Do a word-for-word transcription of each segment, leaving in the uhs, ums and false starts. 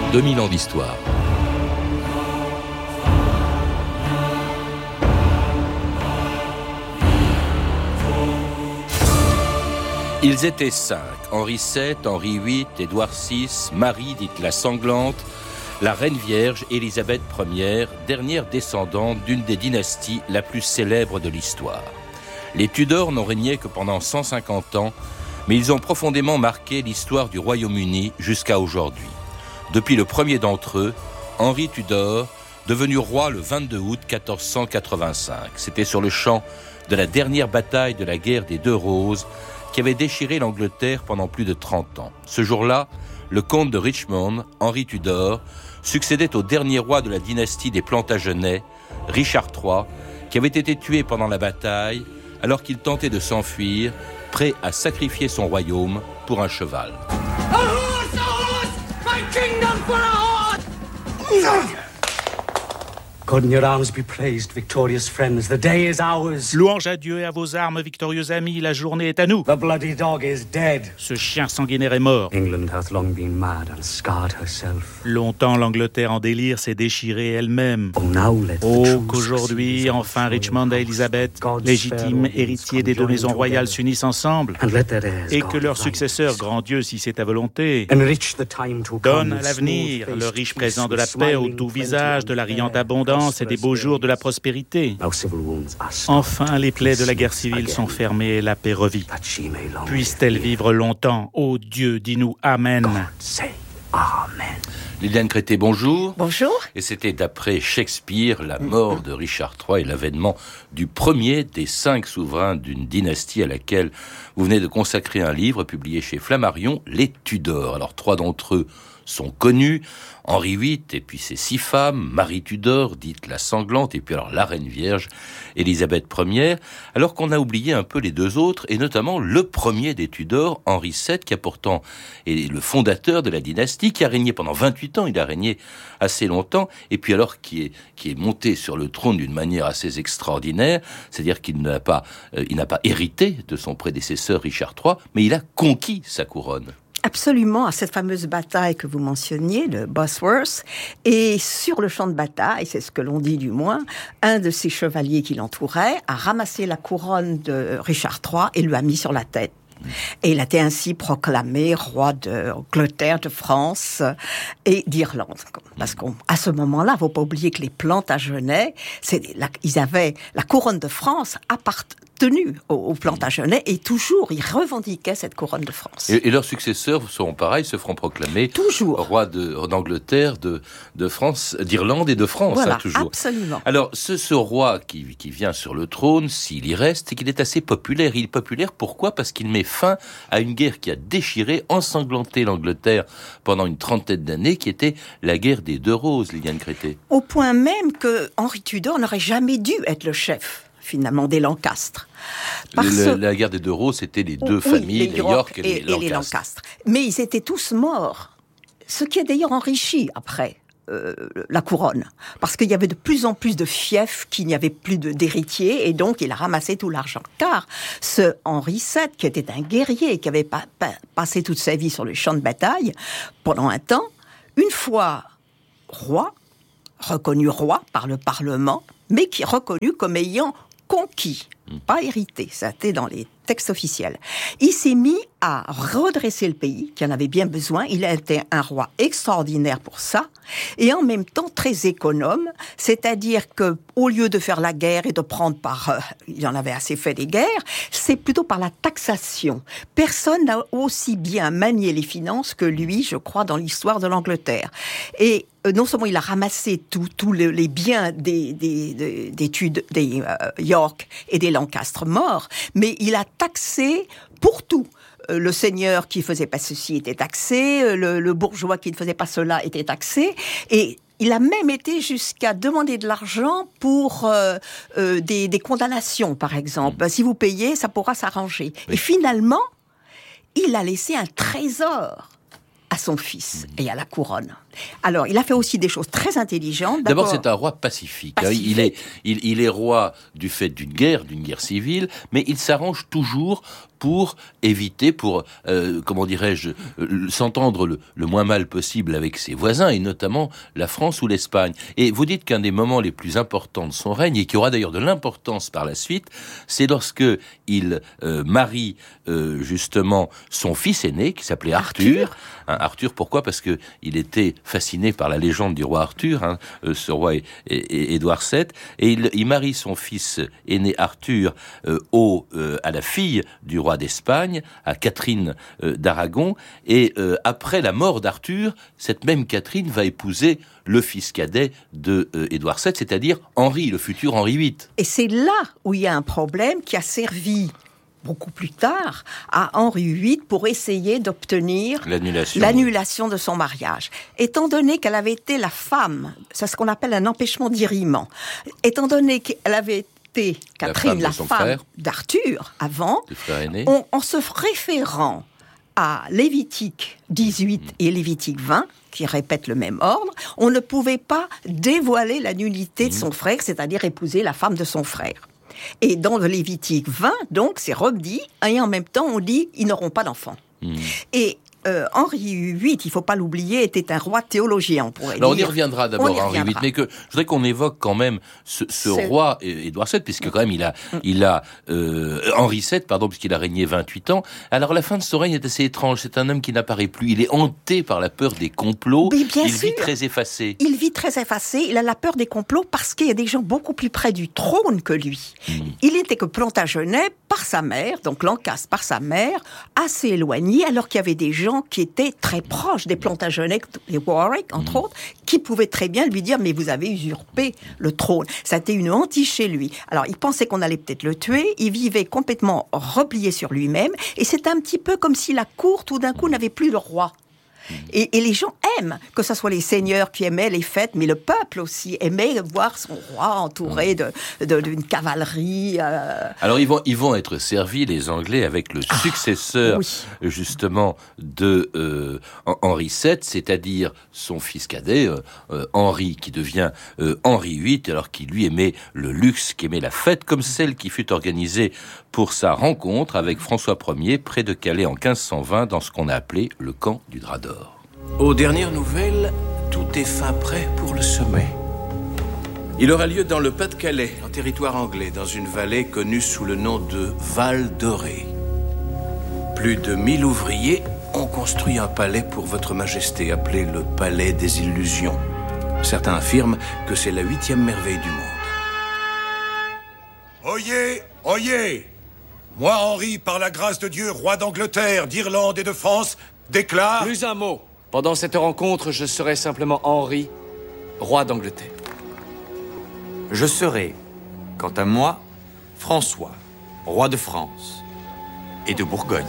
deux mille ans d'histoire. Ils étaient cinq, Henri sept, Henri huit, Édouard six, Marie dite la sanglante, la reine vierge Élisabeth première, dernière descendante d'une des dynasties la plus célèbre de l'histoire. Les Tudors n'ont régné que pendant cent cinquante ans, mais ils ont profondément marqué l'histoire du Royaume-Uni jusqu'à aujourd'hui. Depuis le premier d'entre eux, Henri Tudor, devenu roi le vingt-deux août quatorze cent quatre-vingt-cinq. C'était sur le champ de la dernière bataille de la guerre des Deux Roses, qui avait déchiré l'Angleterre pendant plus de trente ans. Ce jour-là, le comte de Richmond, Henri Tudor, succédait au dernier roi de la dynastie des Plantagenets, Richard trois, qui avait été tué pendant la bataille alors qu'il tentait de s'enfuir, prêt à sacrifier son royaume pour un cheval. A horse, a horse! My kingdom for a horse! God in your arms be praised, victorious friends. The day is ours. Louange à Dieu et à vos armes, victorieux amis. La journée est à nous. The bloody dog is dead. Ce chien sanguinaire est mort. England hath long been mad and scarred herself. Longtemps, l'Angleterre en délire s'est déchirée elle-même. Oh, now let the Oh, truth qu'aujourd'hui, succeed. enfin, Richmond et Élisabeth, God's légitimes fair héritiers des deux ones maisons conjoined royales, together. s'unissent ensemble. And let their heirs Et guard que leur the successeur, rights. grand Dieu, si c'est ta volonté, Enrich the time to come donne à with l'avenir smooth-faced le riche peace, présent de with la paix au smiling doux plenty visage, de la and riante fair, abondance et des beaux prosperous jours de la days. prospérité. Now civil wounds are stopped. Enfin, les plaies de la guerre Peace civile again, sont fermées et la paix revit. that she may long Puisse-t-elle live. vivre longtemps? Ô Dieu, dis-nous Amen. God say Amen. Liliane Crété, bonjour. Bonjour. Et c'était d'après Shakespeare, la mort de Richard trois et l'avènement du premier des cinq souverains d'une dynastie à laquelle vous venez de consacrer un livre publié chez Flammarion, Les Tudors. Alors, trois d'entre eux sont connus, Henri huit, et puis ses six femmes, Marie Tudor, dite la sanglante, et puis alors la reine vierge, Élisabeth première, alors qu'on a oublié un peu les deux autres, et notamment le premier des Tudors, Henri sept, qui a pourtant est le fondateur de la dynastie, qui a régné pendant vingt-huit ans, il a régné assez longtemps, et puis alors qui est, qui est monté sur le trône d'une manière assez extraordinaire, c'est-à-dire qu'il n'a pas, euh, il n'a pas hérité de son prédécesseur Richard trois, mais il a conquis sa couronne. Absolument, à cette fameuse bataille que vous mentionniez, de Bosworth. Et sur le champ de bataille, c'est ce que l'on dit du moins, un de ses chevaliers qui l'entourait a ramassé la couronne de Richard trois et lui a mis sur la tête. Et il a été ainsi proclamé roi d'Angleterre, de France et d'Irlande. Parce qu'à ce moment-là, il ne faut pas oublier que les Plantagenets, c'est la, ils avaient la couronne de France appartenant tenu aux, aux Plantagenets et toujours ils revendiquaient cette couronne de France. Et, et leurs successeurs seront pareils, se feront proclamer toujours roi de, d'Angleterre, de, de France, d'Irlande et de France, voilà, hein, toujours. Absolument. Alors ce, ce roi qui, qui vient sur le trône, s'il y reste, c'est qu'il est assez populaire. Il est populaire pourquoi ? Parce qu'il met fin à une guerre qui a déchiré, ensanglanté l'Angleterre pendant une trentaine d'années, qui était la guerre des Deux Roses, Liliane Crété. Au point même que Henri Tudor n'aurait jamais dû être le chef finalement des Lancastre. Parce... Le, la guerre des Deux Roses, c'était les deux oui, familles, les, les York et, et, les, et Lancastre. les Lancastre. Mais ils étaient tous morts, ce qui a d'ailleurs enrichi après euh, la couronne, parce qu'il y avait de plus en plus de fiefs, qu'il n'y avait plus de, d'héritiers, et donc il a ramassé tout l'argent. Car ce Henri sept, qui était un guerrier, qui avait pas, pas, passé toute sa vie sur le champ de bataille, pendant un temps, une fois roi, reconnu roi par le Parlement, mais qui est reconnu comme ayant conquis, pas hérité, ça était dans les textes officiels. Il s'est mis à redresser le pays, qui en avait bien besoin. Il a été un roi extraordinaire pour ça, et en même temps très économe, c'est-à-dire que au lieu de faire la guerre et de prendre par... Euh, il en avait assez fait des guerres, c'est plutôt par la taxation. Personne n'a aussi bien manié les finances que lui, je crois, dans l'histoire de l'Angleterre. Et euh, non seulement il a ramassé tous tout le, les biens des, des, des, des, des, des euh, York et des Lancastre morts, mais il a taxé pour tout. Le seigneur qui ne faisait pas ceci était taxé, le, le bourgeois qui ne faisait pas cela était taxé, et il a même été jusqu'à demander de l'argent pour euh, euh, des, des condamnations, par exemple. Si vous payez, ça pourra s'arranger. Oui. Et finalement, il a laissé un trésor à son fils et à la couronne. Alors, il a fait aussi des choses très intelligentes. D'abord, D'abord c'est un roi pacifique. pacifique. Il, est, il, il est roi du fait d'une guerre, d'une guerre civile, mais il s'arrange toujours pour éviter, pour, euh, comment dirais-je, euh, s'entendre le, le moins mal possible avec ses voisins, et notamment la France ou l'Espagne. Et vous dites qu'un des moments les plus importants de son règne, et qui aura d'ailleurs de l'importance par la suite, c'est lorsque il euh, marie euh, justement son fils aîné, qui s'appelait Arthur. Arthur, hein, Arthur pourquoi ? Parce que il était fasciné par la légende du roi Arthur, hein, euh, ce roi est, est, est Édouard sept, et il, il marie son fils aîné Arthur euh, au, euh, à la fille du roi d'Espagne, à Catherine euh, d'Aragon, et euh, après la mort d'Arthur, cette même Catherine va épouser le fils cadet de euh, Édouard sept, c'est-à-dire Henri, le futur Henri huit. Et c'est là où il y a un problème qui a servi beaucoup plus tard à Henri huit pour essayer d'obtenir l'annulation, l'annulation de son mariage. Étant donné qu'elle avait été la femme, c'est ce qu'on appelle un empêchement d'irriement, étant donné qu'elle avait été Catherine, la femme, la femme d'Arthur avant, on, en se référant à Lévitique dix-huit mmh. et Lévitique vingt, qui répètent le même ordre, on ne pouvait pas dévoiler la nullité mmh. de son frère, c'est-à-dire épouser la femme de son frère. Et dans le Lévitique vingt, donc, c'est redit, et en même temps, on dit, ils n'auront pas d'enfants. Mmh. Et euh, Henri huit, il ne faut pas l'oublier, était un roi théologien, on pourrait Alors dire. on y reviendra d'abord à Henri huit, mais que, je voudrais qu'on évoque quand même ce, ce roi, Édouard sept, puisque quand même il a, il a euh, Henri sept, pardon, puisqu'il a régné vingt-huit ans. Alors la fin de son règne est assez étrange, c'est un homme qui n'apparaît plus, il est hanté par la peur des complots, oui, bien il sûr. vit très effacé. Il vit très effacé, il a la peur des complots parce qu'il y a des gens beaucoup plus près du trône que lui. Mmh. Il n'était que Plantagenet par sa mère, donc Lancastre par sa mère, assez éloigné, alors qu'il y avait des gens qui étaient très proches des Plantagenets, les Warwick, entre mmh. autres, qui pouvaient très bien lui dire « mais vous avez usurpé le trône ». Ça a été une hantise chez lui. Alors, il pensait qu'on allait peut-être le tuer, il vivait complètement replié sur lui-même, et c'est un petit peu comme si la cour, tout d'un coup, n'avait plus de roi. Et, et les gens aiment, que ce soit les seigneurs qui aimaient les fêtes, mais le peuple aussi aimait voir son roi entouré de, de, d'une cavalerie. Euh... Alors ils vont, ils vont être servis, les Anglais, avec le successeur, ah, oui. justement, de euh, Henri sept, c'est-à-dire son fils cadet, euh, Henri, qui devient euh, Henri huit, alors qu'il lui aimait le luxe, qui aimait la fête, comme celle qui fut organisée pour sa rencontre avec François Ier, près de Calais en quinze cent vingt, dans ce qu'on a appelé le camp du Drap d'Or. Aux dernières nouvelles, tout est fin prêt pour le sommet. Il aura lieu dans le Pas-de-Calais, en territoire anglais, dans une vallée connue sous le nom de Val Doré. Plus de mille ouvriers ont construit un palais pour votre majesté, appelé le Palais des Illusions. Certains affirment que c'est la huitième merveille du monde. Oyez, oyez! Moi, Henri, par la grâce de Dieu, roi d'Angleterre, d'Irlande et de France, déclare... Plus un mot. Pendant cette rencontre, je serai simplement Henri, roi d'Angleterre. Je serai, quant à moi, François, roi de France et de Bourgogne.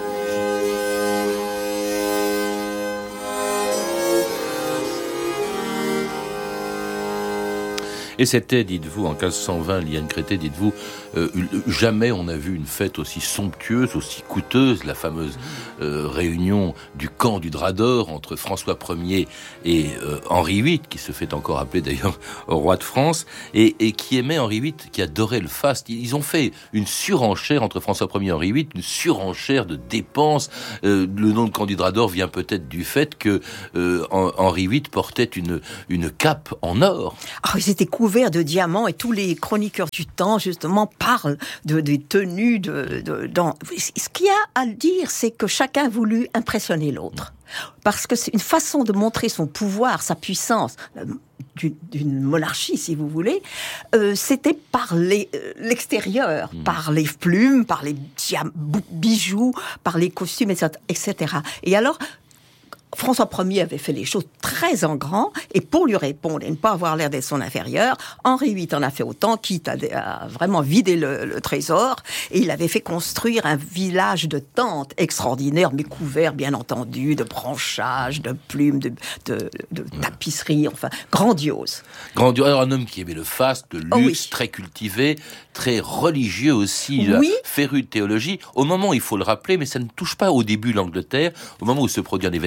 Et c'était, dites-vous, en quinze cent vingt, Liane Crété, dites-vous, euh, jamais on a vu une fête aussi somptueuse, aussi coûteuse, la fameuse euh, réunion du camp du Drap d'Or entre François Ier et euh, Henri huit, qui se fait encore appeler d'ailleurs roi de France, et, et qui aimait Henri huit, qui adorait le faste. Ils ont fait une surenchère entre François Ier et Henri huit, une surenchère de dépenses. Euh, le nom de camp du Drap d'Or vient peut-être du fait que euh, Henri huit portait une, une cape en or. Ah, ils étaient couverts de diamants, et tous les chroniqueurs du temps, justement, parlent de, des tenues. De, de, dans... Ce qu'il y a à le dire, c'est que chacun a voulu impressionner l'autre. Parce que c'est une façon de montrer son pouvoir, sa puissance, d'une, d'une monarchie, si vous voulez, euh, c'était par les, euh, l'extérieur, mmh. par les plumes, par les diam- bijoux, par les costumes, et cetera. Et alors, François Ier avait fait les choses très en grand, et pour lui répondre et ne pas avoir l'air d'être son inférieur, Henri huit en a fait autant, quitte à, à vraiment vider le, le trésor, et il avait fait construire un village de tentes extraordinaire, mais couvert, bien entendu, de branchages, de plumes, de, de, de tapisseries, enfin, grandiose. Grandiose. Alors, un homme qui aimait le faste, le luxe, oh oui. très cultivé, très religieux aussi, oui. féru de théologie. Au moment, il faut le rappeler, mais ça ne touche pas au début l'Angleterre, au moment où se produit un événement capital,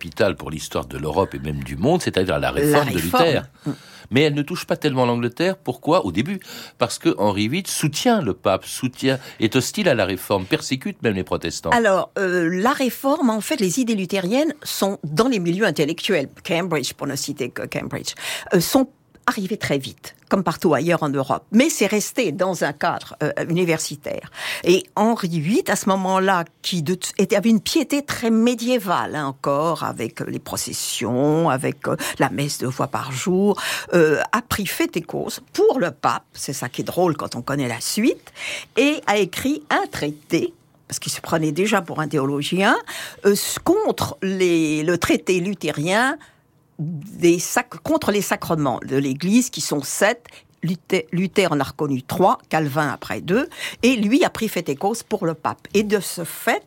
capitale pour l'histoire de l'Europe et même du monde, c'est-à-dire la réforme, La de réforme. Luther. Mais elle ne touche pas tellement l'Angleterre. Pourquoi? Au début, parce que Henri huit soutient le pape, soutient, est hostile à la réforme, persécute même les protestants. Alors, euh, la réforme, en fait, les idées luthériennes sont dans les milieux intellectuels, Cambridge, pour ne citer que Cambridge, euh, sont arrivées très vite, comme partout ailleurs en Europe. Mais c'est resté dans un cadre euh, universitaire. Et Henri huit, à ce moment-là, qui de, était, avait une piété très médiévale, hein, encore, avec les processions, avec euh, la messe deux fois par jour, euh, a pris fait et cause pour le pape, c'est ça qui est drôle quand on connaît la suite, et a écrit un traité, parce qu'il se prenait déjà pour un théologien, euh, contre les, le traité luthérien des sac- contre les sacrements de l'Église, qui sont sept. Luther, Luther en a reconnu trois, Calvin après deux, et lui a pris fait et cause pour le pape. Et de ce fait,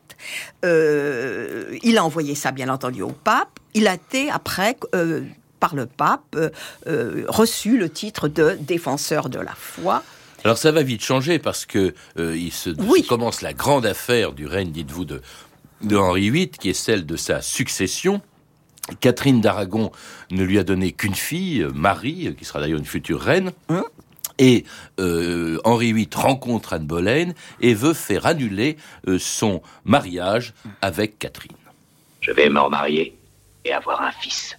euh, il a envoyé ça, bien entendu, au pape. Il a été, après, euh, par le pape, euh, euh, reçu le titre de défenseur de la foi. Alors ça va vite changer, parce que euh, il se, Oui. se commence la grande affaire du règne, dites-vous, de, de Henri huit, qui est celle de sa succession. Catherine d'Aragon ne lui a donné qu'une fille, Marie, qui sera d'ailleurs une future reine. Hein? Et euh, Henri huit rencontre Anne Boleyn et veut faire annuler euh, son mariage avec Catherine. Je vais me remarier et avoir un fils.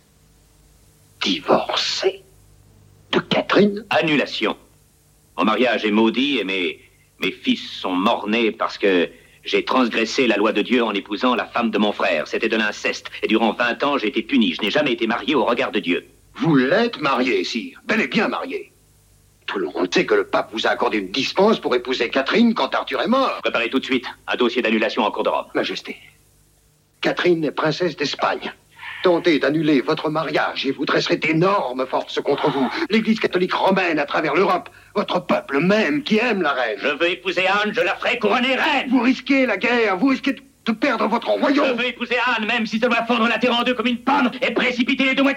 Divorcé de Catherine? Annulation. Mon mariage est maudit et mes, mes fils sont morts-nés parce que j'ai transgressé la loi de Dieu en épousant la femme de mon frère. C'était de l'inceste. Et durant vingt ans, j'ai été puni. Je n'ai jamais été marié au regard de Dieu. Vous l'êtes marié, sire. Bel et bien marié. Tout le monde sait que le pape vous a accordé une dispense pour épouser Catherine quand Arthur est mort. Préparez tout de suite un dossier d'annulation en cour de Rome. Majesté, Catherine est princesse d'Espagne. Tentez d'annuler votre mariage et vous dresserez d'énormes forces contre vous. L'Église catholique romaine à travers l'Europe, votre peuple même qui aime la reine. Je veux épouser Anne, je la ferai couronner reine. Vous risquez la guerre, vous risquez de perdre votre royaume. Je veux épouser Anne, même si ça doit fondre la terre en deux comme une pomme et précipiter les deux moitiés